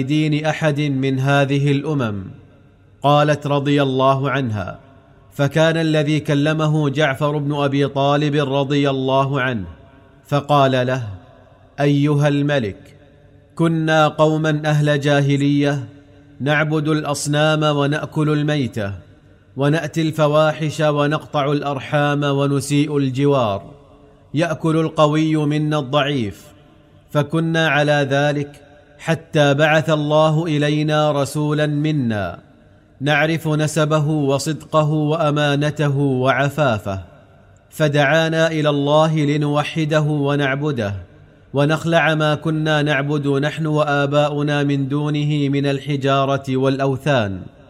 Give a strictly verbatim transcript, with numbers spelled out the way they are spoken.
دين أحد من هذه الأمم. قالت رضي الله عنها: فكان الذي كلمه جعفر بن أبي طالب رضي الله عنه فقال له: أيها الملك، كنا قوما أهل جاهلية نعبد الأصنام ونأكل الميتة ونأتي الفواحش ونقطع الأرحام ونسيء الجوار، يأكل القوي منا الضعيف، فكنا على ذلك حتى بعث الله إلينا رسولا منا نعرف نسبه وصدقه وأمانته وعفافه، فدعانا إلى الله لنوحده ونعبده ونخلع ما كنا نعبد نحن وآباؤنا من دونه من الحجارة والأوثان.